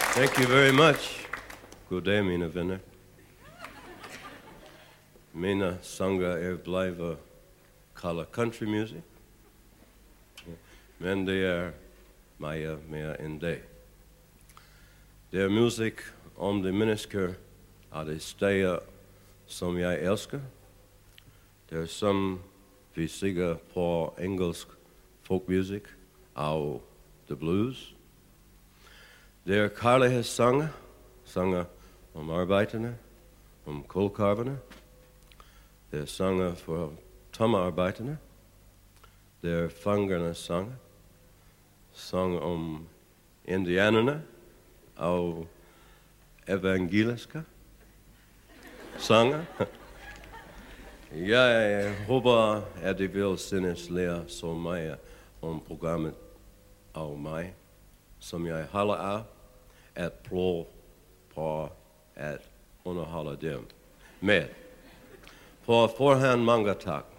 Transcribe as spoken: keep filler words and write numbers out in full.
Thank you very much. God dag, mine venner. Mine sanger er blevet kaldet country music, men det er meget mere end det. Det er musik om de mennesker af de steder, som jeg elsker. Det er som vi siger på engelsk folkmusik og the blues. Det er kærlighedssanger, sanger om arbejderne, om kulkarverne. Det er sanger for tommearbejderne. Det er fangernes sanger, sang om indianerne og evangeliske sanger. Jeg håber, at I vil synes lære så meget om programmet og mig, som jeg holder af at prøve på at underholde dem med. På forhånd mange tak.